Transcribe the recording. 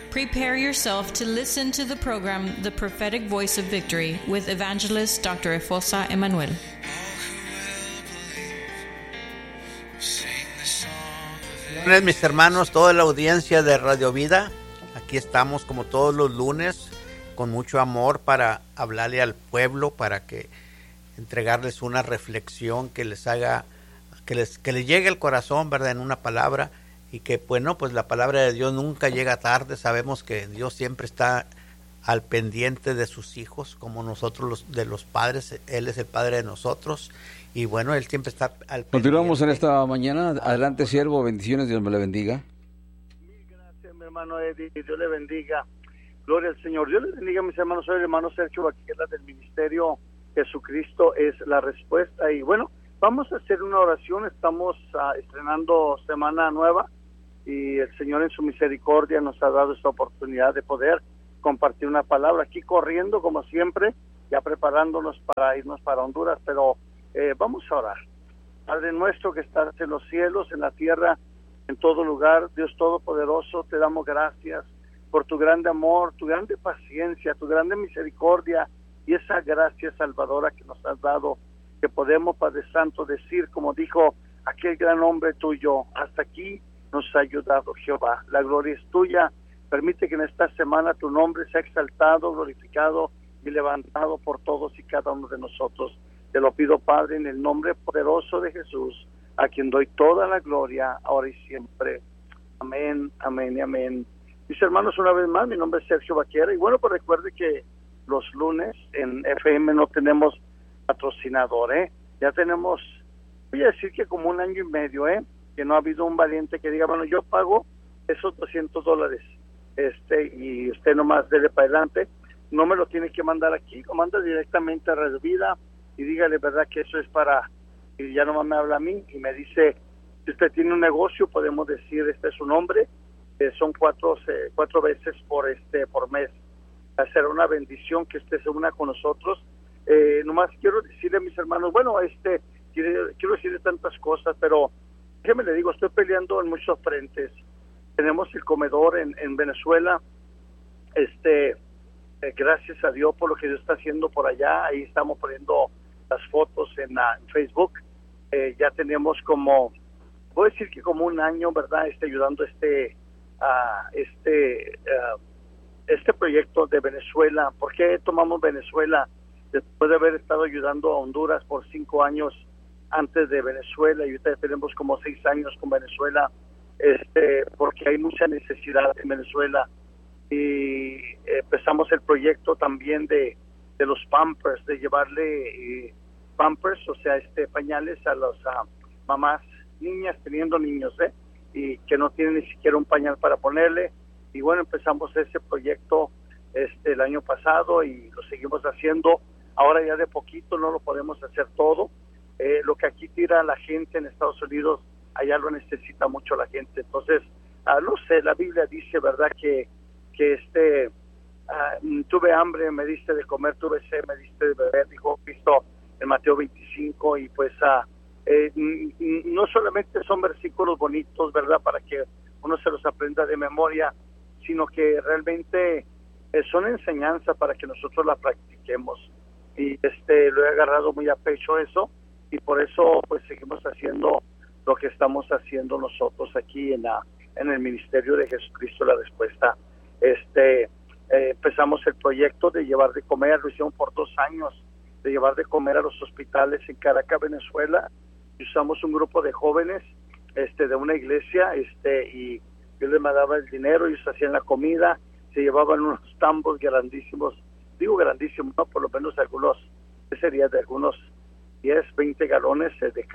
Prepare yourself to listen to the program The Prophetic Voice of Victory with evangelist Dr. Efosa Emmanuel. Buenas, mis hermanos, toda la audiencia de Radio Vida. Aquí estamos como todos los lunes con mucho amor para hablarle al pueblo, para que entregarles una reflexión que les haga, que les llegue al corazón, ¿verdad? En una palabra, y que bueno, pues la palabra de Dios nunca llega tarde. Sabemos que Dios siempre está al pendiente de sus hijos, como nosotros de los padres. Él es el padre de nosotros, y bueno, Él siempre está al pendiente. Continuamos en esta mañana. Adelante, siervo, bendiciones, Dios me le bendiga. Mil gracias, mi hermano Eddie, Dios le bendiga. Gloria al Señor. Dios les bendiga, mis hermanos. Soy el hermano Sergio Vaquera del Ministerio Jesucristo es la Respuesta. Y bueno, vamos a hacer una oración. Estamos estrenando semana nueva y el Señor en su misericordia nos ha dado esta oportunidad de poder compartir una palabra aquí corriendo, como siempre, ya preparándonos para irnos para Honduras, pero vamos a orar. Padre nuestro que estás en los cielos, en la tierra, en todo lugar, Dios Todopoderoso, te damos gracias por tu grande amor, tu grande paciencia, tu grande misericordia y esa gracia salvadora que nos has dado, que podemos, Padre Santo, decir, como dijo aquel gran hombre tuyo, hasta aquí nos ha ayudado Jehová. La gloria es tuya. Permite que en esta semana tu nombre sea exaltado, glorificado y levantado por todos y cada uno de nosotros. Te lo pido, Padre, en el nombre poderoso de Jesús, a quien doy toda la gloria, ahora y siempre. Amén, amén y amén. Mis hermanos, una vez más, mi nombre es Sergio Vaquera. Y bueno, pues recuerde que los lunes en FM no tenemos patrocinador, Ya tenemos, voy a decir que como 1 año y medio, que no ha habido un valiente que diga, bueno, yo pago esos $200, y usted nomás dele para adelante. No me lo tiene que mandar aquí, lo manda directamente a Radio Vida y dígale, verdad, que eso es para, y ya nomás me habla a mí y me dice, si usted tiene un negocio, podemos decir, este es su nombre, son cuatro veces por mes. Será una bendición que usted se una con nosotros. Nomás quiero decirle a mis hermanos, bueno, quiero decirle tantas cosas, pero déjeme le digo, estoy peleando en muchos frentes. Tenemos el comedor en Venezuela, gracias a Dios por lo que Dios está haciendo por allá. Ahí estamos poniendo las fotos en Facebook. Ya tenemos como, voy a decir que como 1 año, ¿verdad? Ayudando este proyecto de Venezuela. ¿Por qué tomamos Venezuela? Después de haber estado ayudando a Honduras por 5 años antes de Venezuela, y ahorita tenemos como 6 años con Venezuela, porque hay mucha necesidad en Venezuela. Y empezamos el proyecto también de los Pampers, de llevarle Pampers, o sea, pañales a las mamás, niñas teniendo niños, y que no tienen ni siquiera un pañal para ponerle. Y bueno, empezamos ese proyecto el año pasado y lo seguimos haciendo. Ahora ya de poquito, no lo podemos hacer todo. Lo que aquí tira la gente en Estados Unidos, allá lo necesita mucho la gente. Entonces, no sé, la Biblia dice, ¿verdad?, que tuve hambre, me diste de comer, tuve sed, me diste de beber, dijo Cristo en Mateo 25, y pues no solamente son versículos bonitos, ¿verdad?, para que uno se los aprenda de memoria, sino que realmente son enseñanza para que nosotros la practiquemos. Y lo he agarrado muy a pecho eso, y por eso pues seguimos haciendo lo que estamos haciendo nosotros aquí en el Ministerio de Jesucristo la Respuesta. Empezamos el proyecto de llevar de comer, lo hicimos por 2 años, de llevar de comer a los hospitales en Caracas, Venezuela. Y usamos un grupo de jóvenes de una iglesia, y yo les mandaba el dinero, ellos hacían la comida, se llevaban unos tambos grandísimos, digo grandísimos, ¿no? Por lo menos algunos, ¿qué sería? De algunos 10, 20 galones de